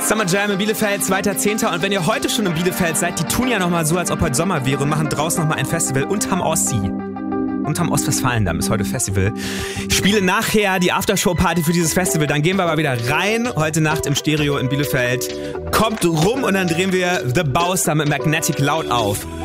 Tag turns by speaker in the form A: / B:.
A: Summer Jam in Bielefeld, 2.10. Und wenn ihr heute schon in Bielefeld seid, die tun ja nochmal so, als ob heute Sommer wäre und machen draußen nochmal ein Festival unterm Ostsee. Unterm Ostwestfalendamm ist heute Festival. Ich spiele nachher die Aftershow-Party für dieses Festival. Dann gehen wir aber wieder rein. Heute Nacht im Stereo in Bielefeld. Kommt rum und dann drehen wir The Bouncer mit Magnetic Loud auf.